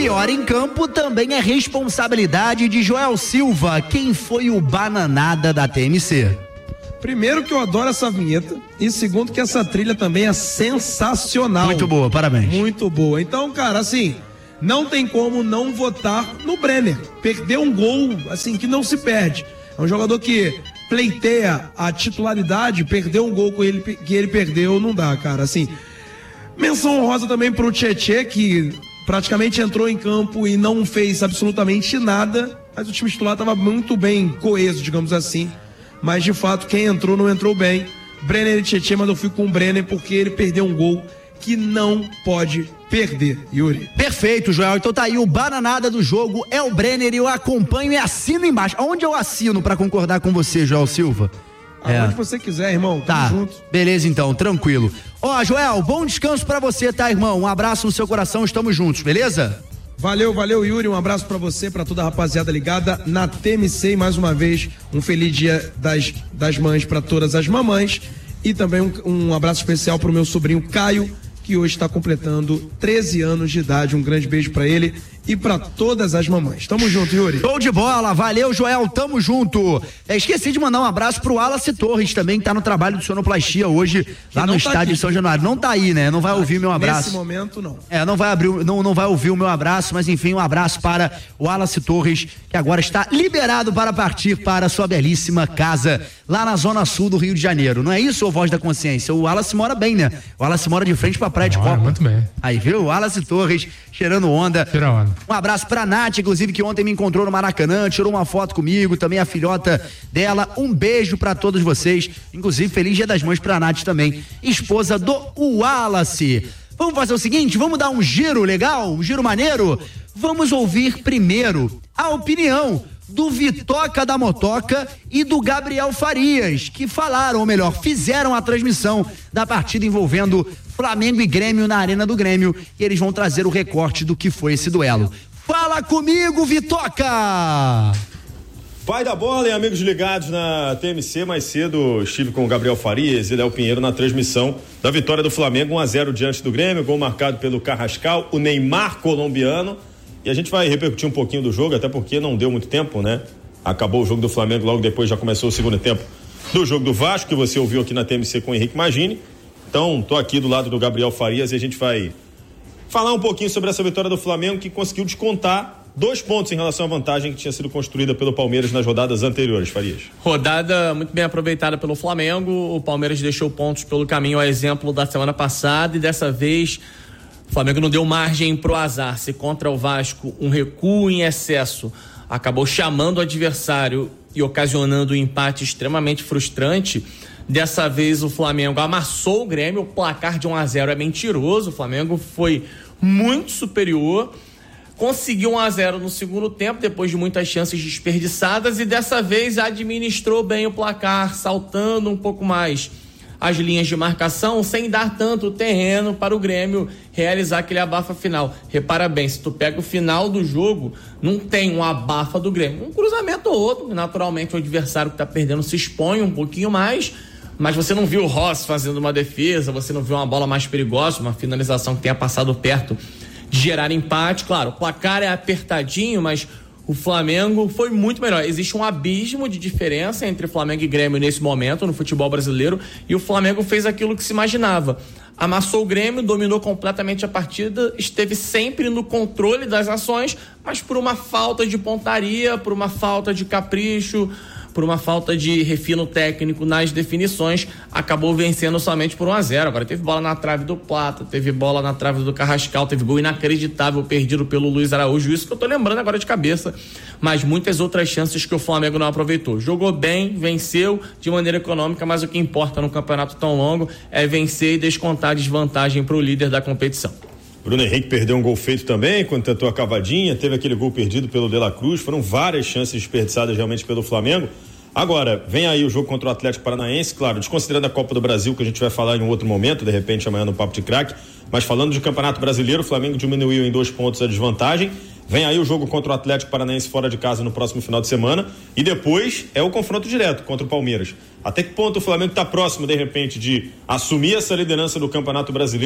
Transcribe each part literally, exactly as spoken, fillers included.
pior em campo também é responsabilidade de Joel Silva. Quem foi o bananada da T M C? Primeiro que eu adoro essa vinheta e segundo que essa trilha também é sensacional. Muito boa, parabéns. Muito boa. Então, cara, assim, não tem como não votar no Brenner. Perdeu um gol, assim, que não se perde. É um jogador que pleiteia a titularidade, perdeu um gol com ele, que ele perdeu, não dá, cara, assim. Menção honrosa também pro Tietê, que praticamente entrou em campo e não fez absolutamente nada, mas o time titular estava muito bem coeso, digamos assim. Mas de fato, quem entrou não entrou bem. Brenner e Tietê, mas eu fico com o Brenner porque ele perdeu um gol que não pode perder, Yuri. Perfeito, Joel. Então tá aí, o bananada do jogo é o Brenner e eu acompanho e assino embaixo. Onde eu assino pra concordar com você, Joel Silva? Aonde é. você quiser, irmão. Tamo tá, junto. Beleza então, tranquilo. Ó, Joel, bom descanso pra você, tá, irmão? Um abraço no seu coração, estamos juntos, beleza? Valeu, valeu, Yuri, um abraço pra você, pra toda a rapaziada ligada na T M C e mais uma vez um feliz dia das, das mães pra todas as mamães e também um, um abraço especial pro meu sobrinho Caio, que hoje está completando treze anos de idade. Um grande beijo pra ele e pra todas as mamães. Tamo junto, Yuri. Show de bola, valeu, Joel, tamo junto. É, esqueci de mandar um abraço pro Wallace Torres também, que tá no trabalho de sonoplastia hoje, lá no tá estádio aqui. de São Januário. Não tá aí, né? Não vai ouvir meu abraço. Nesse momento, não. É, não vai abrir, não, não vai ouvir o meu abraço, mas enfim, um abraço para o Wallace Torres, que agora está liberado para partir para a sua belíssima casa, lá na zona sul do Rio de Janeiro. Não é isso, ô voz da consciência? O Wallace mora bem, né? O Wallace mora de frente pra praia de Copa. Muito bem. Aí, viu? O Wallace Torres cheirando onda. Tira onda. Um abraço pra Nath, inclusive, que ontem me encontrou no Maracanã, tirou uma foto comigo, também a filhota dela. Um beijo pra todos vocês, inclusive feliz Dia das Mães pra Nath também, esposa do Wallace. Vamos fazer o seguinte, vamos dar um giro legal, um giro maneiro? Vamos ouvir primeiro a opinião do Vitoca da Motoca e do Gabriel Farias, que falaram, ou melhor, fizeram a transmissão da partida envolvendo Flamengo e Grêmio na Arena do Grêmio, e eles vão trazer o recorte do que foi esse duelo. Fala comigo, Vitoca! Vai da bola, hein, amigos ligados na T M C. Mais cedo estive com o Gabriel Farias e Léo Pinheiro na transmissão da vitória do Flamengo um a zero diante do Grêmio, gol marcado pelo Carrascal, o Neymar colombiano. E a gente vai repercutir um pouquinho do jogo, até porque não deu muito tempo, né? Acabou o jogo do Flamengo, logo depois já começou o segundo tempo do jogo do Vasco, que você ouviu aqui na T M C com o Henrique Magini. Então, tô aqui do lado do Gabriel Farias e a gente vai falar um pouquinho sobre essa vitória do Flamengo, que conseguiu descontar dois pontos em relação à vantagem que tinha sido construída pelo Palmeiras nas rodadas anteriores, Farias. Rodada muito bem aproveitada pelo Flamengo, o Palmeiras deixou pontos pelo caminho, a exemplo da semana passada, e dessa vez o Flamengo não deu margem pro azar. Se contra o Vasco um recuo em excesso acabou chamando o adversário e ocasionando um empate extremamente frustrante, dessa vez o Flamengo amassou o Grêmio. O placar de um a zero é mentiroso, o Flamengo foi muito superior, conseguiu um a zero no segundo tempo, depois de muitas chances desperdiçadas, e dessa vez administrou bem o placar, saltando um pouco mais as linhas de marcação, sem dar tanto terreno para o Grêmio realizar aquele abafa final. Repara bem, se tu pega o final do jogo, não tem um abafa do Grêmio, um cruzamento ou outro, naturalmente o adversário que está perdendo se expõe um pouquinho mais, mas você não viu o Rossi fazendo uma defesa, você não viu uma bola mais perigosa, uma finalização que tenha passado perto de gerar empate. Claro, o placar é apertadinho, mas o Flamengo foi muito melhor. Existe um abismo de diferença entre Flamengo e Grêmio nesse momento no futebol brasileiro, e o Flamengo fez aquilo que se imaginava. Amassou o Grêmio, dominou completamente a partida, esteve sempre no controle das ações, mas por uma falta de pontaria, por uma falta de capricho, por uma falta de refino técnico nas definições, acabou vencendo somente por um a zero. Agora teve bola na trave do Plata, teve bola na trave do Carrascal, teve gol inacreditável perdido pelo Luiz Araújo, isso que eu tô lembrando agora de cabeça, mas muitas outras chances que o Flamengo não aproveitou. Jogou bem, venceu de maneira econômica, mas o que importa num campeonato tão longo é vencer e descontar a desvantagem para o líder da competição. Bruno Henrique perdeu um gol feito também, quando tentou a cavadinha, teve aquele gol perdido pelo De La Cruz, foram várias chances desperdiçadas realmente pelo Flamengo. Agora, vem aí o jogo contra o Atlético Paranaense, claro, desconsiderando a Copa do Brasil, que a gente vai falar em um outro momento, de repente amanhã no Papo de Craque, mas falando de Campeonato Brasileiro, o Flamengo diminuiu em dois pontos a desvantagem. Vem aí o jogo contra o Atlético Paranaense fora de casa no próximo final de semana, e depois é o confronto direto contra o Palmeiras. Até que ponto o Flamengo está próximo, de repente, de assumir essa liderança do Campeonato Brasileiro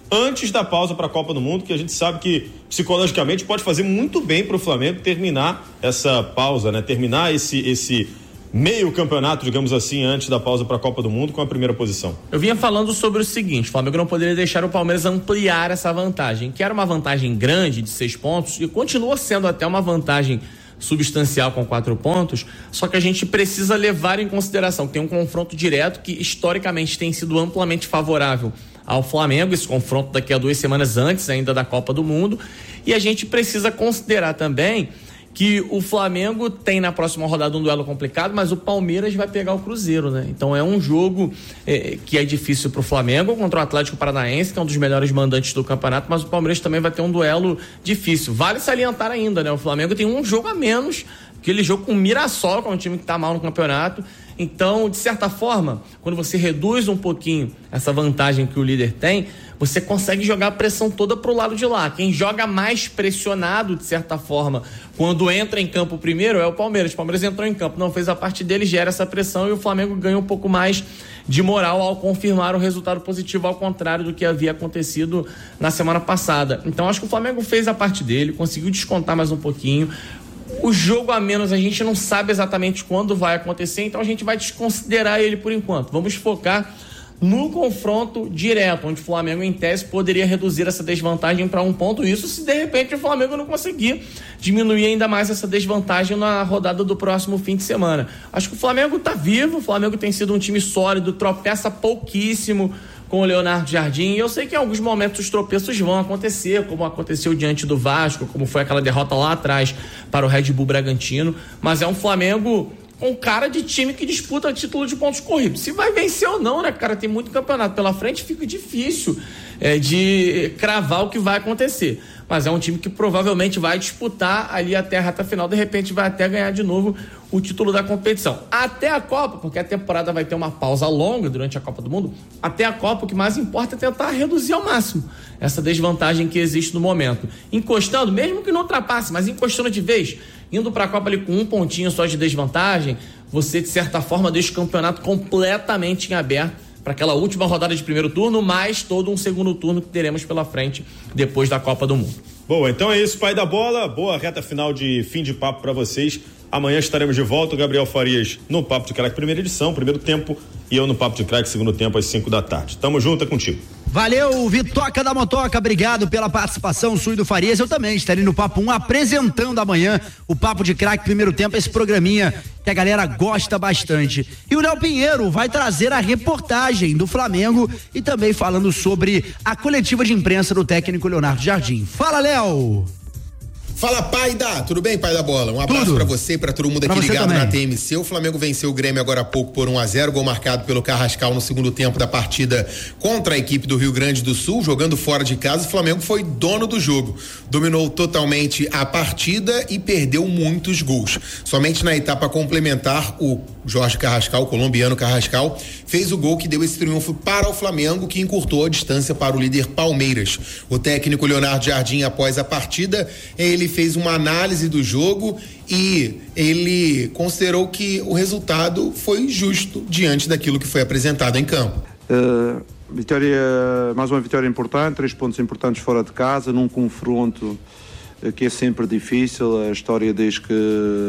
antes da pausa para a Copa do Mundo, que a gente sabe que psicologicamente pode fazer muito bem para o Flamengo terminar essa pausa, né? Terminar esse, esse meio campeonato, digamos assim, antes da pausa para a Copa do Mundo com a primeira posição. Eu vinha falando sobre o seguinte: o Flamengo não poderia deixar o Palmeiras ampliar essa vantagem, que era uma vantagem grande de seis pontos e continua sendo até uma vantagem substancial com quatro pontos, só que a gente precisa levar em consideração que tem um confronto direto que historicamente tem sido amplamente favorável ao Flamengo, esse confronto daqui a duas semanas antes ainda da Copa do Mundo, e a gente precisa considerar também que o Flamengo tem na próxima rodada um duelo complicado, mas o Palmeiras vai pegar o Cruzeiro, né? Então é um jogo é, que é difícil pro Flamengo contra o Atlético Paranaense, que é um dos melhores mandantes do campeonato, mas o Palmeiras também vai ter um duelo difícil. Vale salientar ainda, né? O Flamengo tem um jogo a menos, aquele jogo com o Mirassol, que é um time que tá mal no campeonato. Então, de certa forma, quando você reduz um pouquinho essa vantagem que o líder tem, você consegue jogar a pressão toda pro lado de lá. Quem joga mais pressionado, de certa forma, quando entra em campo primeiro, é o Palmeiras. O Palmeiras entrou em campo, não fez a parte dele, gera essa pressão e o Flamengo ganha um pouco mais de moral ao confirmar o resultado positivo, ao contrário do que havia acontecido na semana passada. Então, acho que o Flamengo fez a parte dele, conseguiu descontar mais um pouquinho. O jogo a menos a gente não sabe exatamente quando vai acontecer, então a gente vai desconsiderar ele por enquanto. Vamos focar no confronto direto, onde o Flamengo, em tese, poderia reduzir essa desvantagem para um ponto. Isso se de repente o Flamengo não conseguir diminuir ainda mais essa desvantagem na rodada do próximo fim de semana. Acho que o Flamengo está vivo, o Flamengo tem sido um time sólido, tropeça pouquíssimo com o Leonardo Jardim, e eu sei que em alguns momentos os tropeços vão acontecer, como aconteceu diante do Vasco, como foi aquela derrota lá atrás para o Red Bull Bragantino, mas é um Flamengo com cara de time que disputa título de pontos corridos. Se vai vencer ou não, né, cara? Tem muito campeonato pela frente, fica difícil é, de cravar o que vai acontecer. Mas é um time que provavelmente vai disputar ali até a reta final, de repente vai até ganhar de novo o título da competição. Até a Copa, porque a temporada vai ter uma pausa longa durante a Copa do Mundo, até a Copa o que mais importa é tentar reduzir ao máximo essa desvantagem que existe no momento. Encostando, mesmo que não ultrapasse, mas encostando de vez, indo para a Copa ali com um pontinho só de desvantagem, você de certa forma deixa o campeonato completamente em aberto para aquela última rodada de primeiro turno, mais todo um segundo turno que teremos pela frente depois da Copa do Mundo. Boa, então é isso, pai da bola. Boa reta final de fim de papo para vocês. Amanhã estaremos de volta, o Gabriel Farias no Papo de Craque, primeira edição, primeiro tempo, e eu no Papo de Craque, segundo tempo, às cinco da tarde. Tamo junto, é contigo. Valeu, Vitoca da Motoca, obrigado pela participação sua e do Farias. Eu também estarei no Papo um apresentando amanhã o Papo de Craque, primeiro tempo, esse programinha que a galera gosta bastante. E o Léo Pinheiro vai trazer a reportagem do Flamengo e também falando sobre a coletiva de imprensa do técnico Leonardo Jardim. Fala, Léo! Fala, pai da, tudo bem, pai da bola? Um abraço pra você e pra todo mundo aqui ligado na T M C. O Flamengo venceu o Grêmio agora há pouco por um a zero, gol marcado pelo Carrascal no segundo tempo da partida contra a equipe do Rio Grande do Sul, jogando fora de casa. O Flamengo foi dono do jogo, dominou totalmente a partida e perdeu muitos gols. Somente na etapa complementar, o Jorge Carrascal, o colombiano Carrascal, fez o gol que deu esse triunfo para o Flamengo, que encurtou a distância para o líder Palmeiras. O técnico Leonardo Jardim, após a partida, ele fez uma análise do jogo e ele considerou que o resultado foi justo diante daquilo que foi apresentado em campo. Uh, vitória, mais uma vitória importante, três pontos importantes fora de casa, num confronto uh, que é sempre difícil. A história diz que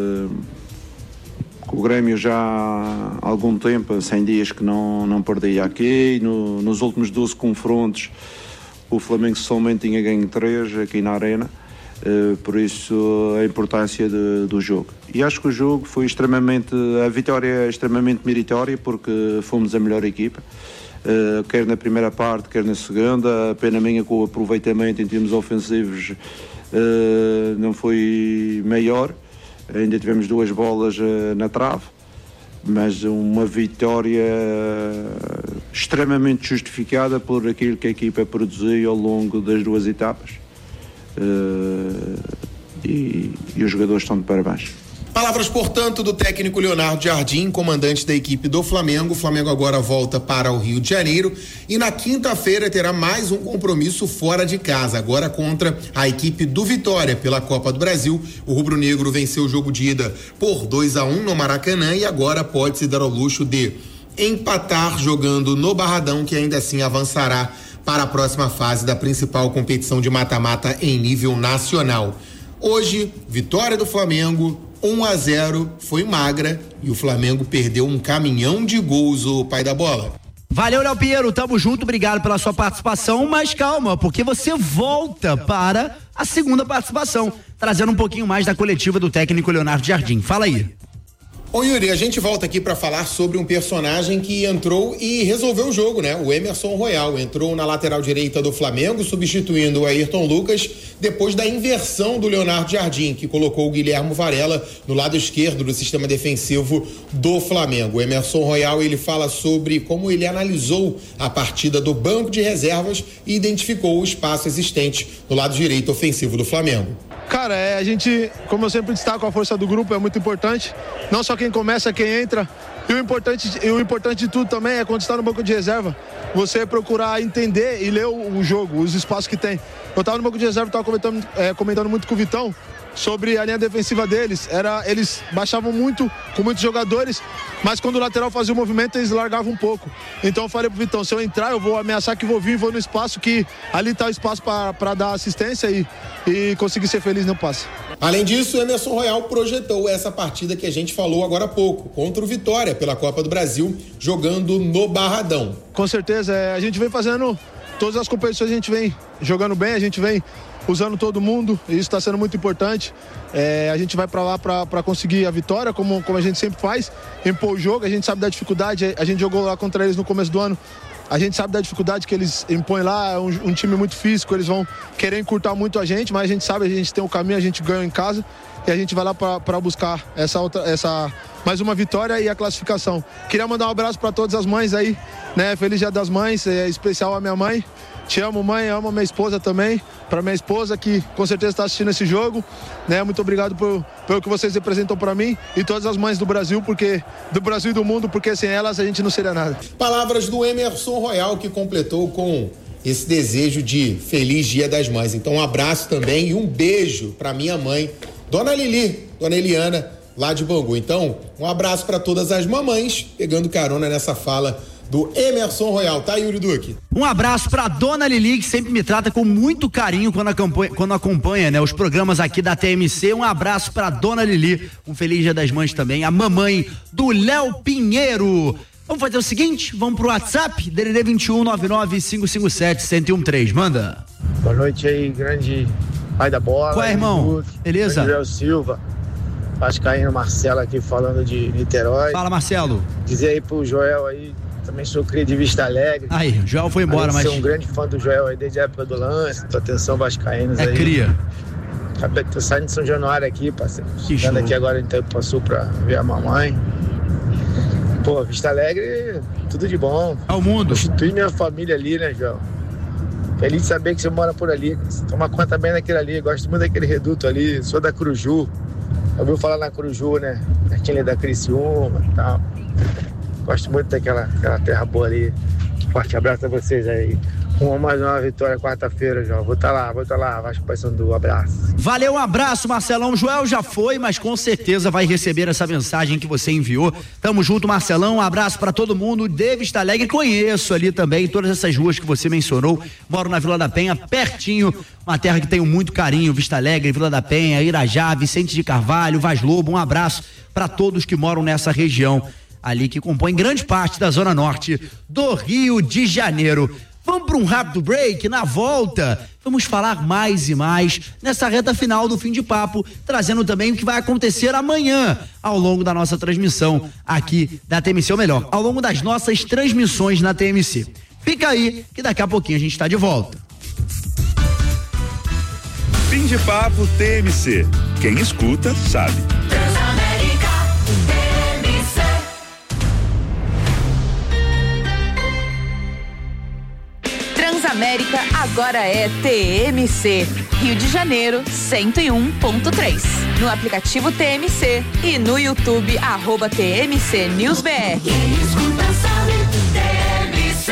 o Grêmio já há algum tempo, cem dias que não, não perdia aqui. No, nos últimos doze confrontos o Flamengo somente tinha ganho três aqui na Arena, uh, por isso a importância de, do jogo. E acho que o jogo foi extremamente, a vitória é extremamente meritória, porque fomos a melhor equipa, uh, quer na primeira parte, quer na segunda. A pena minha com o aproveitamento em termos ofensivos uh, não foi maior. Ainda tivemos duas bolas uh, na trave, mas uma vitória uh, extremamente justificada por aquilo que a equipa produziu ao longo das duas etapas. Uh, e, e os jogadores estão de parabéns. Palavras, portanto, do técnico Leonardo Jardim, comandante da equipe do Flamengo. O Flamengo agora volta para o Rio de Janeiro e na quinta-feira terá mais um compromisso fora de casa, agora contra a equipe do Vitória pela Copa do Brasil. O rubro-negro venceu o jogo de ida por dois a um no Maracanã e agora pode se dar ao luxo de empatar jogando no Barradão, que ainda assim avançará para a próxima fase da principal competição de mata-mata em nível nacional. Hoje, vitória do Flamengo, um a zero, foi magra e o Flamengo perdeu um caminhão de gols, o pai da bola. Valeu, Léo Pinheiro, tamo junto, obrigado pela sua participação, mas calma, porque você volta para a segunda participação, trazendo um pouquinho mais da coletiva do técnico Leonardo Jardim. Fala aí. Ô Yuri, a gente volta aqui para falar sobre um personagem que entrou e resolveu o jogo, né? O Emerson Royal entrou na lateral direita do Flamengo, substituindo o Ayrton Lucas, depois da inversão do Leonardo Jardim, que colocou o Guilherme Varela no lado esquerdo do sistema defensivo do Flamengo. O Emerson Royal, ele fala sobre como ele analisou a partida do banco de reservas e identificou o espaço existente no lado direito ofensivo do Flamengo. Cara, é, a gente, como eu sempre destaco, a força do grupo é muito importante. Não só quem começa, quem entra. E o importante, e o importante de tudo também é quando está no banco de reserva, você procurar entender e ler o, o jogo, os espaços que tem. Eu estava no banco de reserva, estava comentando, é, comentando muito com o Vitão sobre a linha defensiva deles. Era, eles baixavam muito com muitos jogadores, mas quando o lateral fazia o movimento, eles largavam um pouco. Então eu falei pro Vitão, se eu entrar, eu vou ameaçar que vou vir, vou no espaço, que ali tá o espaço para dar assistência e, e conseguir ser feliz no passe. Além disso, o Emerson Royal projetou essa partida que a gente falou agora há pouco, contra o Vitória pela Copa do Brasil, jogando no Barradão. Com certeza, é, a gente vem fazendo todas as competições, a gente vem jogando bem, a gente vem usando todo mundo, e isso está sendo muito importante. É, a gente vai para lá para conseguir a vitória, como, como a gente sempre faz, impor o jogo. A gente sabe da dificuldade, a gente jogou lá contra eles no começo do ano, a gente sabe da dificuldade que eles impõem lá, é um, um time muito físico, eles vão querer encurtar muito a gente, mas a gente sabe, a gente tem o caminho, a gente ganha em casa e a gente vai lá para buscar essa outra, essa mais uma vitória e a classificação. Queria mandar um abraço para todas as mães aí, né? Feliz Dia das Mães, é especial a minha mãe. Te amo, mãe, amo a minha esposa também. Para minha esposa que com certeza está assistindo esse jogo, né? Muito obrigado por, pelo que vocês representam para mim e todas as mães do Brasil, porque do Brasil e do mundo, porque sem elas a gente não seria nada. Palavras do Emerson Royal, que completou com esse desejo de feliz Dia das Mães. Então um abraço também e um beijo para minha mãe, Dona Lili, Dona Eliana, lá de Bangu. Então um abraço para todas as mamães, pegando carona nessa fala do Emerson Royal, tá, Yuri Duque? Um abraço pra Dona Lili, que sempre me trata com muito carinho quando acompanha, quando acompanha, né, os programas aqui da T M C. Um abraço pra Dona Lili, um feliz Dia das Mães também, a mamãe do Léo Pinheiro. Vamos fazer o seguinte, vamos pro WhatsApp, D D D vinte e um, nove nove cinco cinco sete, um zero um três, manda. Boa noite aí, grande pai da bola. Qual é, irmão? Duque, beleza? Joel Silva, Vascaíno Marcelo aqui falando de Niterói. Fala, Marcelo. Dizer aí pro Joel aí, também sou cria de Vista Alegre. Aí, o Joel foi embora, mas... sou um grande fã do Joel aí desde a época do lance, tua atenção vascaínos é aí. É cria. Acabei de sair de São Januário aqui, parceiro. Chegando aqui agora, então, passou pra ver a mamãe. Pô, Vista Alegre, tudo de bom. Ao mundo. Constitui minha família ali, né, Joel? Feliz de saber que você mora por ali. Toma conta bem daquele ali. Gosto muito daquele reduto ali. Sou da Curuju. Ouviu falar na Curuju, né? Pertinho ali da Criciúma e tal. Gosto muito daquela aquela terra boa ali. Forte abraço a vocês aí. Uma mais uma vitória quarta-feira, João. Vou estar tá lá, vou estar tá lá. Vasco Paysandu, abraço. Valeu, um abraço, Marcelão. Joel já foi, mas com certeza vai receber essa mensagem que você enviou. Tamo junto, Marcelão. Um abraço pra todo mundo. De Vista Alegre, conheço ali também todas essas ruas que você mencionou. Moro na Vila da Penha, pertinho. Uma terra que tenho muito carinho. Vista Alegre, Vila da Penha, Irajá, Vicente de Carvalho, Vaz Lobo. Um abraço pra todos que moram nessa região ali que compõe grande parte da zona norte do Rio de Janeiro. Vamos para um rápido break, na volta vamos falar mais e mais nessa reta final do Fim de Papo, trazendo também o que vai acontecer amanhã ao longo da nossa transmissão aqui da T M C, ou melhor, ao longo das nossas transmissões na T M C. Fica aí que daqui a pouquinho a gente está de volta. Fim de Papo T M C, quem escuta sabe. Transamérica agora é T M C, Rio de Janeiro cento e um ponto três. No aplicativo T M C e no YouTube, arroba T M C News B R. Quem escuta sabe, T M C.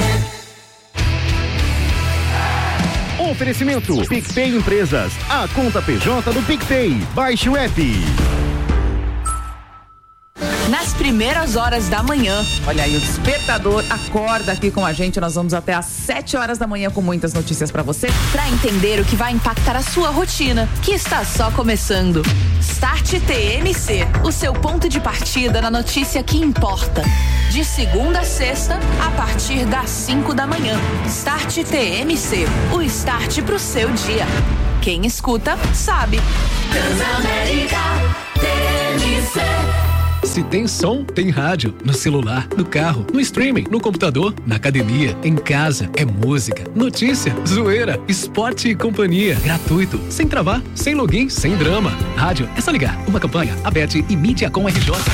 Oferecimento PicPay Empresas, a conta P J do PicPay. Baixe o app. nas primeiras horas da manhã. Olha aí, o despertador acorda aqui com a gente. Nós vamos até às sete horas da manhã com muitas notícias pra você. Pra entender o que vai impactar a sua rotina, que está só começando. Start T M C, o seu ponto de partida na notícia que importa. De segunda a sexta, a partir das cinco da manhã. Start T M C, o start pro seu dia. Quem escuta, sabe. Transamérica T M C. Se tem som, tem rádio. No celular, no carro, no streaming, no computador, na academia, em casa. É música, notícia, zoeira, esporte e companhia. Gratuito, sem travar, sem login, sem drama. Rádio, é só ligar. Uma campanha, a Bet e Mídia com R J.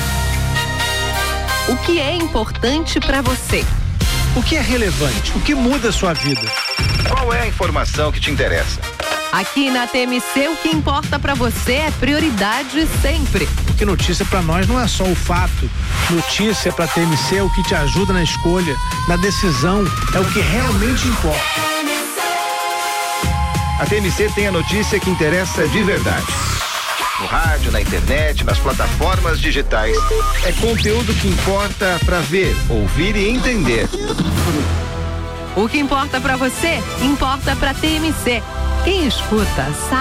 O que é importante para você? O que é relevante? O que muda a sua vida? Qual é a informação que te interessa? Aqui na T M C, o que importa pra você é prioridade sempre. Porque notícia pra nós não é só o fato. Notícia pra T M C é o que te ajuda na escolha, na decisão, é o que realmente importa. A T M C tem a notícia que interessa de verdade. No rádio, na internet, nas plataformas digitais. É conteúdo que importa pra ver, ouvir e entender. O que importa pra você, importa pra T M C. Quem escuta, sabe.